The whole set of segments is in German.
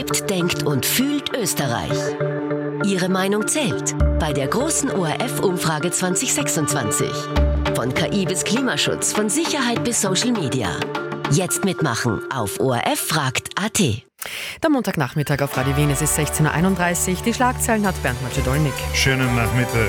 Lebt, denkt und fühlt Österreich. Ihre Meinung zählt bei der großen ORF-Umfrage 2026. Von KI bis Klimaschutz, von Sicherheit bis Social Media. Jetzt mitmachen auf orffragt.at. Der Montagnachmittag auf Radio Wien, es ist 16.31 Uhr. Die Schlagzeilen hat Bernd Macedolnik. Schönen Nachmittag.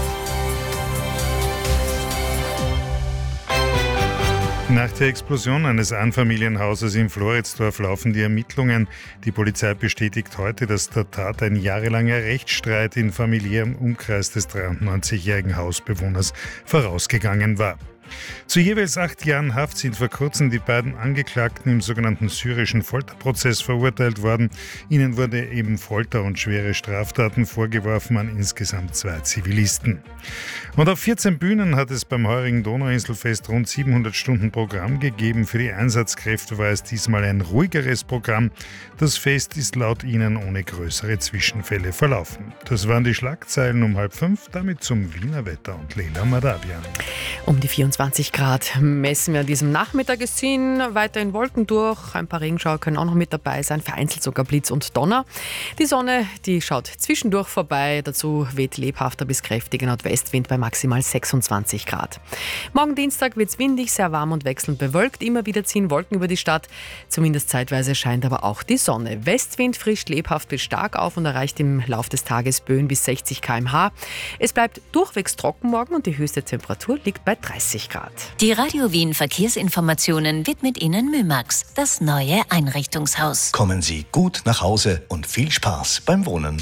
Nach der Explosion eines Einfamilienhauses in Floridsdorf laufen die Ermittlungen. Die Polizei bestätigt heute, dass der Tat ein jahrelanger Rechtsstreit in familiärem Umkreis des 93-jährigen Hausbewohners vorausgegangen war. Zu jeweils 8 Jahren Haft sind vor kurzem die beiden Angeklagten im sogenannten syrischen Folterprozess verurteilt worden. Ihnen wurde eben Folter und schwere Straftaten vorgeworfen an insgesamt 2 Zivilisten. Und auf 14 Bühnen hat es beim heurigen Donauinselfest rund 700 Stunden Programm gegeben. Für die Einsatzkräfte war es diesmal ein ruhigeres Programm. Das Fest ist laut ihnen ohne größere Zwischenfälle verlaufen. Das waren die Schlagzeilen um 4:30, damit zum Wiener Wetter und Leila Madavian. Um die 24 Grad messen wir an diesem Nachmittag. Es ziehen weiterhin Wolken durch. Ein paar Regenschauer können auch noch mit dabei sein. Vereinzelt sogar Blitz und Donner. Die Sonne, die schaut zwischendurch vorbei. Dazu weht lebhafter bis kräftiger Nordwestwind bei maximal 26 Grad. Morgen Dienstag wird es windig, sehr warm und wechselnd bewölkt. Immer wieder ziehen Wolken über die Stadt. Zumindest zeitweise scheint aber auch die Sonne. Westwind frischt lebhaft bis stark auf und erreicht im Lauf des Tages Böen bis 60 km/h. Es bleibt durchwegs trocken morgen und die höchste Temperatur liegt bei 30 Grad. Die Radio Wien Verkehrsinformationen widmet Ihnen Mymax, das neue Einrichtungshaus. Kommen Sie gut nach Hause und viel Spaß beim Wohnen.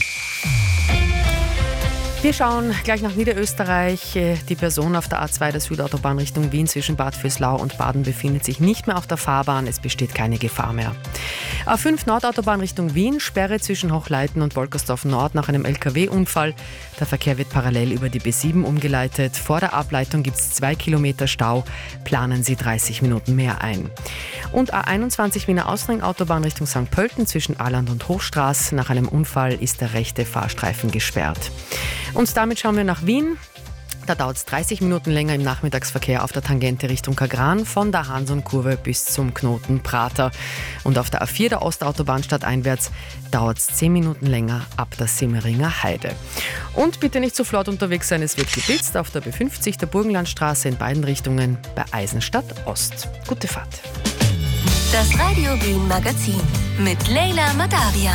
Wir schauen gleich nach Niederösterreich. Die Person auf der A2 der Südautobahn Richtung Wien zwischen Bad Vöslau und Baden befindet sich nicht mehr auf der Fahrbahn. Es besteht keine Gefahr mehr. A5 Nordautobahn Richtung Wien, Sperre zwischen Hochleiten und Wolkersdorf Nord nach einem LKW-Unfall. Der Verkehr wird parallel über die B7 umgeleitet. Vor der Ableitung gibt es 2 Kilometer Stau. Planen Sie 30 Minuten mehr ein. Und A21 Wiener Ausring-Autobahn Richtung St. Pölten zwischen Arland und Hochstraß. Nach einem Unfall ist der rechte Fahrstreifen gesperrt. Und damit schauen wir nach Wien. Da dauert es 30 Minuten länger im Nachmittagsverkehr auf der Tangente Richtung Kagran von der Hansonkurve bis zum Knoten Prater. Und auf der A4 der Ostautobahn stadteinwärts dauert es 10 Minuten länger ab der Simmeringer Heide. Und bitte nicht zu flott unterwegs sein, es wird geblitzt auf der B50 der Burgenlandstraße in beiden Richtungen bei Eisenstadt Ost. Gute Fahrt. Das Radio Wien Magazin mit Leila Madavian.